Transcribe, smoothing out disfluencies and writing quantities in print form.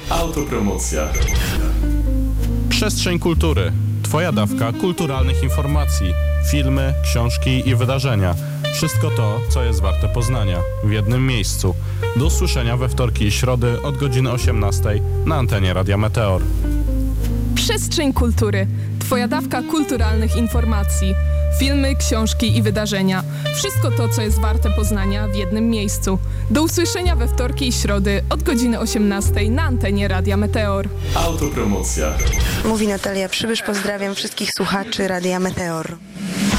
Autopromocja. Przestrzeń kultury. Twoja dawka kulturalnych informacji. Filmy, książki i wydarzenia. Wszystko to, co jest warte poznania. W jednym miejscu. Do usłyszenia we wtorki i środy od godziny 18 na antenie Radia Meteor. Przestrzeń kultury. Twoja dawka kulturalnych informacji. Filmy, książki i wydarzenia. Wszystko to, co jest warte poznania w jednym miejscu. Do usłyszenia we wtorki i środy od godziny 18 na antenie Radia Meteor. Autopromocja. Mówi Natalia Przybysz, pozdrawiam wszystkich słuchaczy Radia Meteor.